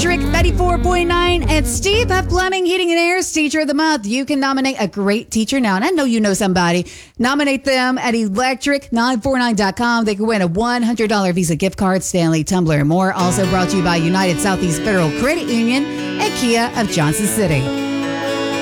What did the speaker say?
Electric 94.9, and Steve F. Fleming, Heating and Air's Teacher of the Month. You can nominate a great teacher now, and I know you know somebody. Nominate them at electric949.com. They can win a $100 Visa gift card, Stanley Tumbler, and more. Also brought to you by United Southeast Federal Credit Union and Kia of Johnson City.